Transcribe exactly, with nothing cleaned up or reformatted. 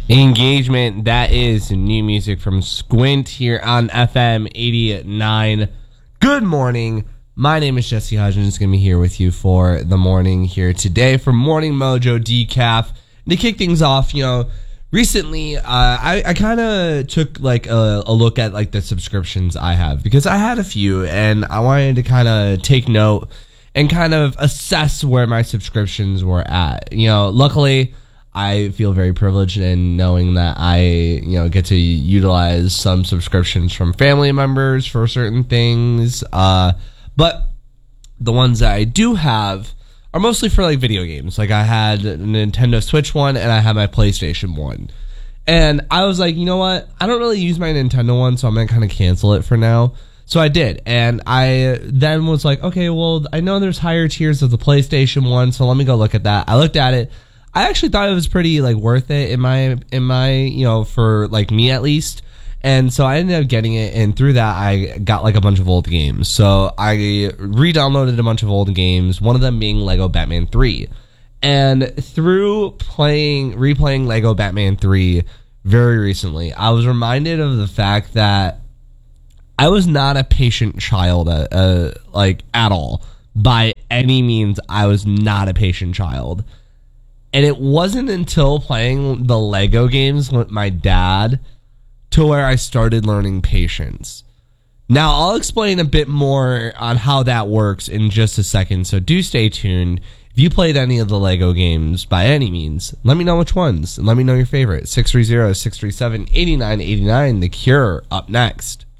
Engagement, that is new music from Squint here on F M eighty-nine. Good morning. My name is Jesse Hodgins. It's going to be here with you for the morning here today for Morning Mojo Decaf. And to kick things off, you know, recently uh, I, I kind of took like a, a look at like the subscriptions I have because I had a few and I wanted to kind of take note and kind of assess where my subscriptions were at. You know, luckily I feel very privileged in knowing that I, you know, get to utilize some subscriptions from family members for certain things. Uh, but the ones that I do have are mostly for like video games. Like I had a Nintendo Switch one and I had my PlayStation one. And I was like, you know what? I don't really use my Nintendo one, so I'm going to kind of cancel it for now. So I did. And I then was like, okay, well, I know there's higher tiers of the PlayStation one, so let me go look at that. I looked at it. I actually thought it was pretty like worth it in my in my you know for like me at least, and so I ended up getting it, and through that I got like a bunch of old games. So I re-downloaded a bunch of old games, one of them being Lego Batman three, and through playing replaying Lego Batman three very recently, I was reminded of the fact that I was not a patient child, uh, uh, like at all by any means. I was not a patient child. And it wasn't until playing the Lego games with my dad to where I started learning patience. Now, I'll explain a bit more on how that works in just a second, so do stay tuned. If you played any of the Lego games by any means, let me know which ones, and let me know your favorite. six three zero, six three seven, eight nine eight nine, The Cure, up next.